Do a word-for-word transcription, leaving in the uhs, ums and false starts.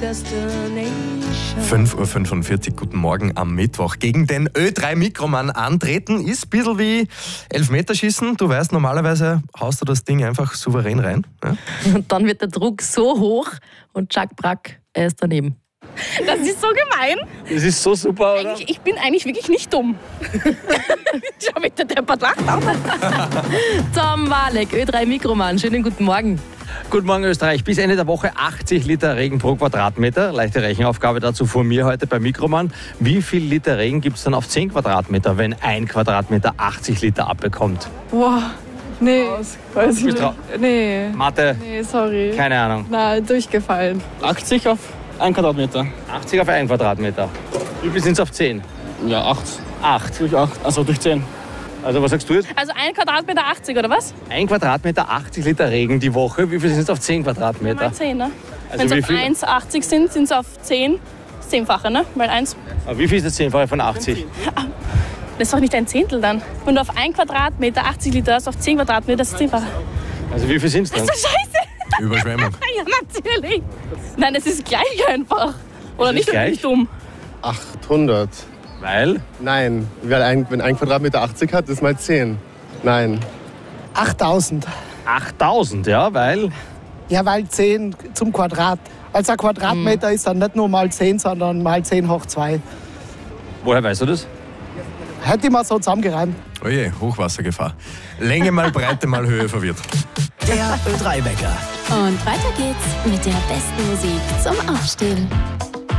fünf Uhr fünfundvierzig, guten Morgen am Mittwoch. Gegen den Ö drei Mikroman antreten ist ein bisschen wie Elfmeterschießen. Du weißt, normalerweise haust du das Ding einfach souverän rein. Ja? Und dann wird der Druck so hoch und Jack Brack, er ist daneben. Das ist so gemein. Das ist so super, oder? Ich, ich bin eigentlich wirklich nicht dumm. Schau bitte, der lacht auch. Tom Walek, Ö drei Mikroman, schönen guten Morgen. Guten Morgen Österreich. Bis Ende der Woche achtzig Liter Regen pro Quadratmeter. Leichte Rechenaufgabe dazu von mir heute bei Mikroman. Wie viel Liter Regen gibt es dann auf zehn Quadratmeter, wenn ein Quadratmeter achtzig Liter abbekommt? Boah, nee, weiß ich Bist nicht. Nee, Mathe? nee, sorry. Keine Ahnung. Na, durchgefallen. achtzig auf ein Quadratmeter. achtzig auf ein Quadratmeter. Wie viel sind es auf zehn? Ja, acht. acht. Durch acht, also durch zehn. Also was sagst du jetzt? Also ein Quadratmeter achtzig, oder was? Ein Quadratmeter achtzig Liter Regen die Woche. Wie viel sind es auf zehn Quadratmeter? Mal zehn, ne? Also Wenn wie es auf viel? eins achtzig sind, sind es auf zehn. Das Zehnfache, ne? Mal eins. Aber wie viel ist das Zehnfache von achtzig? Das ist doch nicht ein Zehntel dann. Wenn du auf ein Quadratmeter achtzig Liter hast, auf zehn Quadratmeter, das ist Zehnfache. Also wie viel sind es dann? Das ist doch scheiße. Überschwemmung. Ja, natürlich. Nein, das ist gleich einfach. Oder ist nicht, gleich? nicht dumm. achthundert. Weil? Nein, weil ein, wenn ein Quadratmeter achtzig hat, ist mal zehn. Nein. achttausend. achttausend, ja, weil? Ja, weil zehn zum Quadrat. Also ein Quadratmeter ist dann nicht nur mal zehn, sondern mal zehn hoch zwei. Woher weißt du das? Hätte ich mal so zusammengereimt. Oje, Hochwassergefahr. Länge mal Breite mal Höhe verwirrt. Der Ö drei Wecker. Und weiter geht's mit der besten Musik zum Aufstehen.